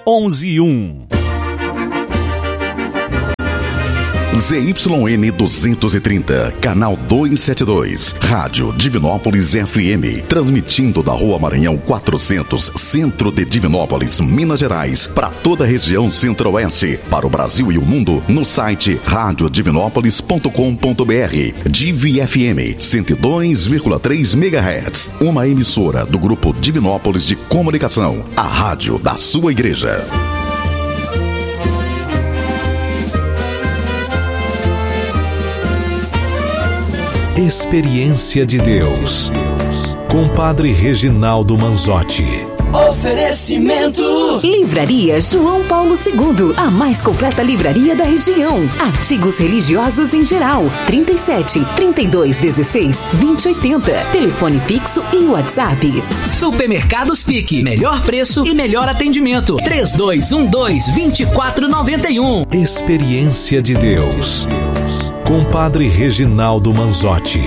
11.1. ZYN 230, canal 272, Rádio Divinópolis FM, transmitindo da Rua Maranhão 400, centro de Divinópolis, Minas Gerais, para toda a região centro-oeste, para o Brasil e o mundo, no site radiodivinópolis.com.br. Divi FM 102,3 MHz, uma emissora do Grupo Divinópolis de Comunicação, a rádio da sua igreja. Experiência de Deus, com Padre Reginaldo Manzotti. Oferecimento Livraria João Paulo II, a mais completa livraria da região. Artigos religiosos em geral. 37 32 16 20 80. Telefone fixo e WhatsApp. Supermercados Pique, melhor preço e melhor atendimento. 3212-2491. Experiência de Deus, com Padre Reginaldo Manzotti.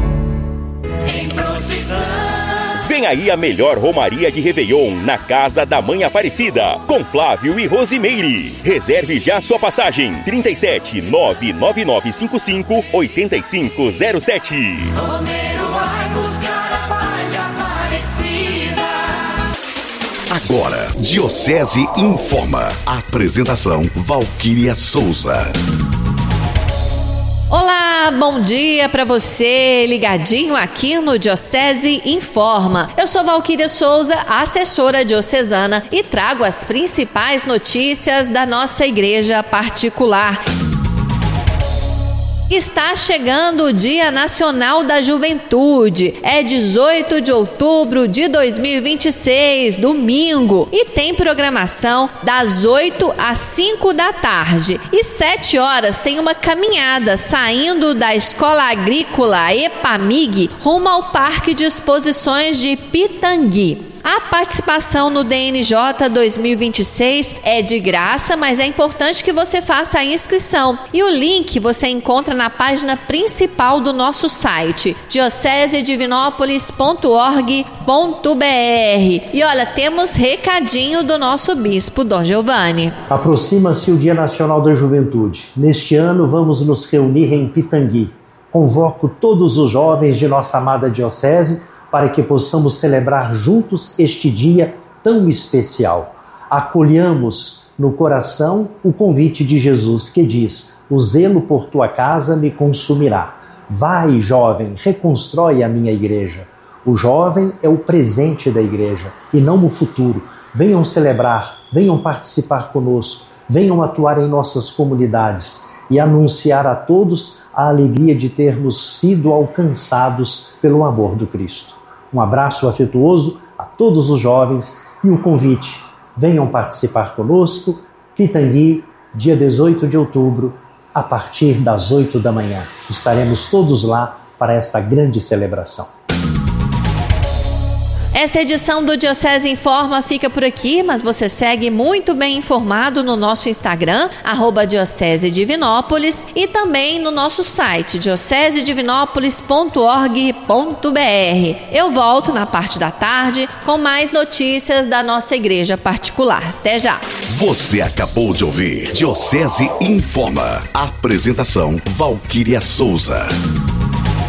Vem aí a melhor romaria de Réveillon na Casa da Mãe Aparecida, com Flávio e Rosimeire. Reserve já sua passagem. 37 99955 8507. Romeiro vai buscar a paz de Aparecida. Agora, Diocese Informa. Apresentação Valquíria Souza. Olá, bom dia para você, ligadinho aqui no Diocese Informa. Eu sou Valquíria Souza, assessora diocesana, e trago as principais notícias da nossa igreja particular. Está chegando o Dia Nacional da Juventude. É 18 de outubro de 2026, domingo. E tem programação das 8 às 5 da tarde. E 7 horas tem uma caminhada saindo da Escola Agrícola EPAMIG rumo ao Parque de Exposições de Pitangui. A participação no DNJ 2026 é de graça, mas é importante que você faça a inscrição. E o link você encontra na página principal do nosso site, diocesedivinópolis.org.br. E olha, temos recadinho do nosso bispo, Dom Giovanni. Aproxima-se o Dia Nacional da Juventude. Neste ano vamos nos reunir em Pitangui. Convoco todos os jovens de nossa amada diocese para que possamos celebrar juntos este dia tão especial. Acolhamos no coração o convite de Jesus que diz: o zelo por tua casa me consumirá. Vai, jovem, reconstrói a minha igreja. O jovem é o presente da igreja e não o futuro. Venham celebrar, venham participar conosco, venham atuar em nossas comunidades e anunciar a todos a alegria de termos sido alcançados pelo amor do Cristo. Um abraço afetuoso a todos os jovens e o convite: venham participar conosco. Pitangui, dia 18 de outubro, a partir das 8 da manhã. Estaremos todos lá para esta grande celebração. Essa edição do Diocese Informa fica por aqui, mas você segue muito bem informado no nosso Instagram, @Diocesedivinópolis, e também no nosso site, diocesedivinópolis.org.br. Eu volto na parte da tarde com mais notícias da nossa igreja particular. Até já! Você acabou de ouvir Diocese Informa. Apresentação Valquíria Souza.